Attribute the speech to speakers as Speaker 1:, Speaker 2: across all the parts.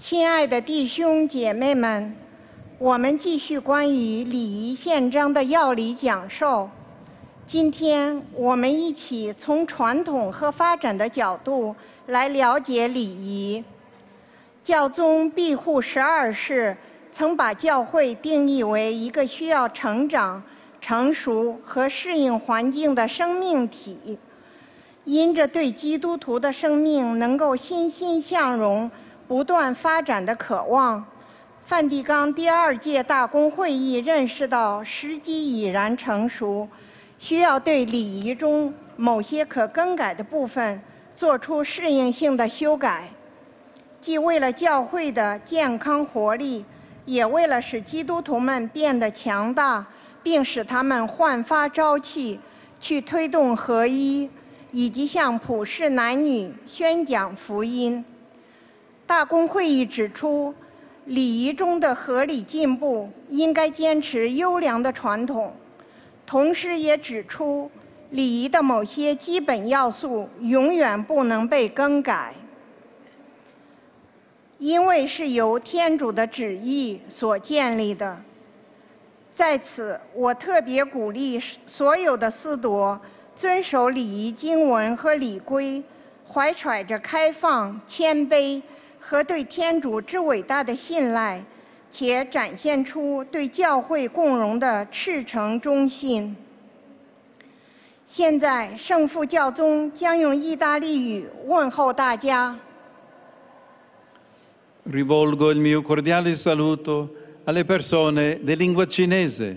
Speaker 1: 亲爱的弟兄姐妹们，我们继续关于礼仪宪章的要理讲授。今天我们一起从传统和发展的角度来了解礼仪。教宗庇护12世曾把教会定义为一个需要成长、成熟和适应环境的生命体。因着对基督徒的生命能够欣欣向荣、不断发展的渴望，梵蒂冈第2届大公会议认识到时机已然成熟，需要对礼仪中某些可更改的部分做出适应性的修改，既为了教会的健康活力，也为了使基督徒们变得强大，并使他们焕发朝气，去推动合一，以及向普世男女宣讲福音。大公会议指出，礼仪中的合理进步应该坚持优良的传统，同时也指出礼仪的某些基本要素永远不能被更改，因为是由天主的旨意所建立的。在此，我特别鼓励所有的司铎遵守礼仪经文和礼规，怀揣着开放、谦卑和对天主之伟大的信赖，且展现出对教会共荣的赤诚忠心。现在，圣父教宗将用意大利语问候大家。
Speaker 2: Rivolgo il mio cordiale saluto alle persone di lingua cinese.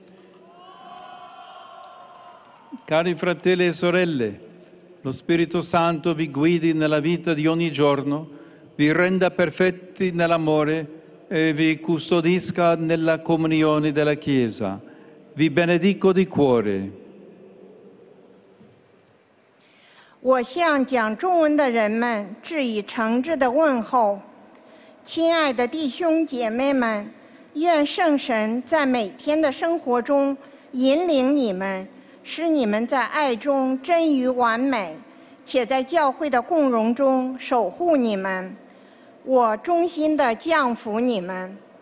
Speaker 2: Cari fratelli e sorelle, lo Spirito Santo vi guidi nella vita di ogni giorno, vi renda perfetti nell'amore e vi custodisca nella comunione della Chiesa. Vi benedico di cuore.
Speaker 1: 我向讲中文的人们致以诚挚的问候。亲爱的弟兄姐妹们，愿圣神在每天的生活中引领你们，使你们在爱中臻于完美，且在教会的共荣中守护你们。我衷心地降服你们。